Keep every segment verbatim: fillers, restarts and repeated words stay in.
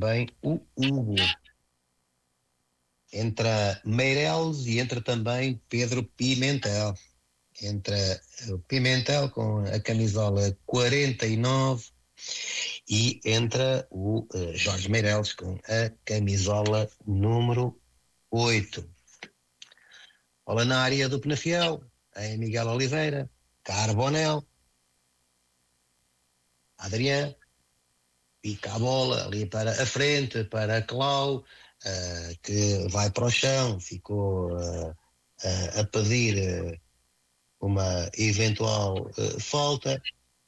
também o Hugo. Entra Meireles e entra também Pedro Pimentel. Entra o Pimentel com a camisola quarenta e nove e entra o uh, Jorge Meireles com a camisola número oito. Bola na área do Penafiel, em Miguel Oliveira, Carbonel, Adriano, pica a bola ali para a frente, para Clau, uh, que vai para o chão, ficou uh, uh, a pedir uh, uma eventual uh, falta.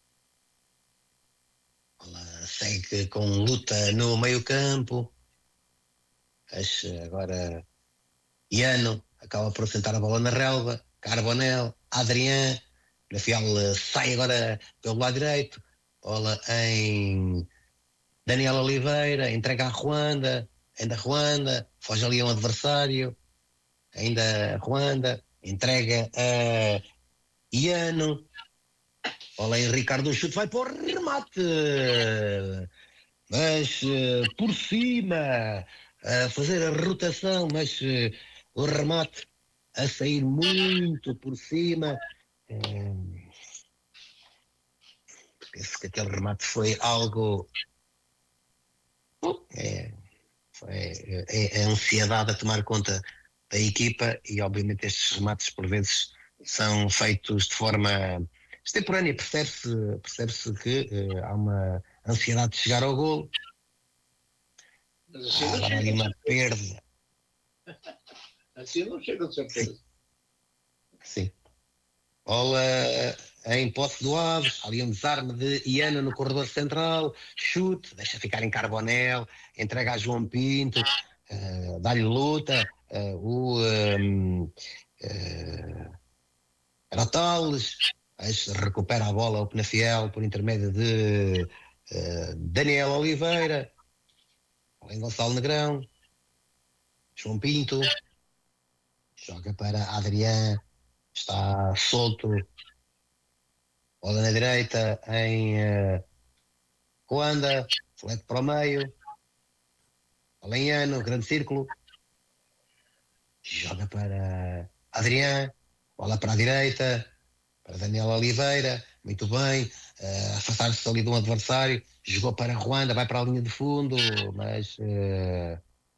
Ela segue com luta no meio campo, mas agora Iano acaba por sentar a bola na relva, Carbonel, Adriano, Penafiel uh, sai agora pelo lado direito, bola em Daniel Oliveira, entrega a Ruanda, ainda Ruanda, foge ali a um adversário, ainda Ruanda, entrega a Iano, olha aí Ricardo, o chute vai para o remate, mas uh, por cima, a fazer a rotação, mas uh, o remate a sair muito por cima. Um, penso que aquele remate foi algo... É, foi é, é a ansiedade a tomar conta da equipa e obviamente estes remates por vezes são feitos de forma extemporânea, percebe-se, percebe-se que uh, há uma ansiedade de chegar ao golo. Mas assim há não agora ali chega, uma perda. Assim não chega, de certeza. Sim. Bola em posse do Aves, ali um desarme de Iana no corredor central, chute, deixa ficar em Carbonel, entrega a João Pinto, uh, dá-lhe luta, uh, o um, uh, Arotales, recupera a bola o Penafiel por intermédio de uh, Daniel Oliveira, em Gonçalo Negrão, João Pinto, joga para Adriano, está solto, bola na direita em uh, Ruanda, flete para o meio, Alenhano, grande círculo, joga para Adriano, bola para a direita, para Daniel Oliveira, muito bem, uh, afastar-se ali de um adversário, jogou para Ruanda, vai para a linha de fundo, mas uh,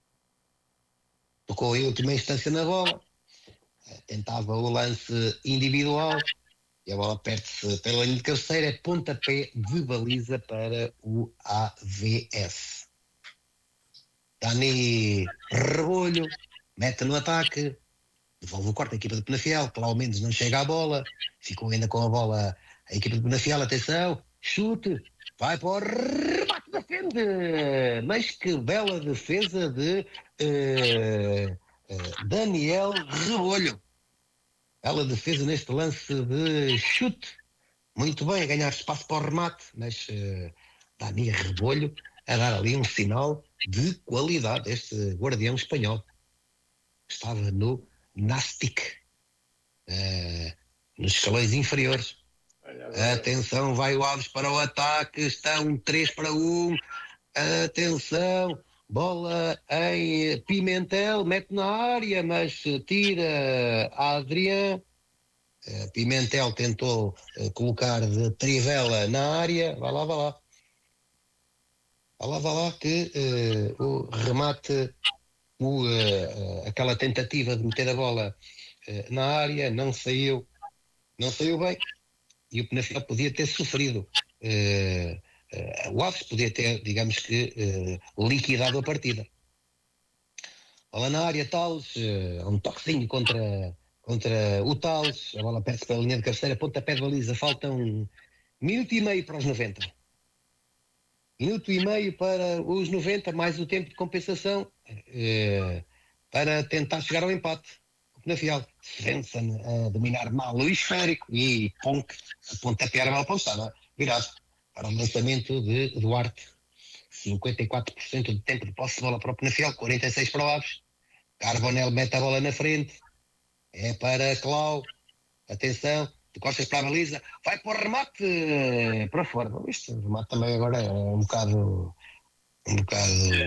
tocou em última instância na bola, uh, tentava o lance individual, e a bola perde-se pela linha de cabeceira, é pontapé de baliza para o A V S. Dani Rebolho mete no ataque, devolve o corte à equipa de Penafiel, que lá ao menos não chega à bola, ficou ainda com a bola a equipa de Penafiel, atenção, chute, vai para o remate, defende, mas que bela defesa de uh, uh, Daniel Rebolho. Ela defesa neste lance de chute, muito bem, a ganhar espaço para o remate, mas uh, Dani Rebolho a dar ali um sinal de qualidade, este guardião espanhol. Estava no Nastic, uh, nos escalões inferiores. Atenção, vai o Aves para o ataque, está um três para um, atenção, bola em Pimentel, mete na área, mas tira a Adriano. Uh, Pimentel tentou uh, colocar de trivela na área, vá lá, vá lá. Vá lá, vá lá, que uh, o remate, o, uh, aquela tentativa de meter a bola uh, na área, não saiu, não saiu bem, e o Penafiel podia ter sofrido. Uh, uh, o Aves podia ter, digamos que, uh, liquidado a partida. Bola na área, Tales, uh, um toquezinho contra, contra o Tales, a bola perde-se pela linha de cabeceira, pontapé de baliza, faltam um minuto e meio para os noventa. Minuto e meio para os noventa, mais o tempo de compensação, eh, para tentar chegar ao empate. O Penafiel, Svensson a dominar mal o esférico e Ponk a pontapear a bola pontada, virado para o lançamento de Duarte. cinquenta e quatro por cento de tempo de posse de bola para o Penafiel, quarenta e seis por cento para o Aves. Carbonel mete a bola na frente, é para Clau, atenção, de costas para a baliza, vai para o remate, para fora. Isto, o remate também agora é um bocado, um bocado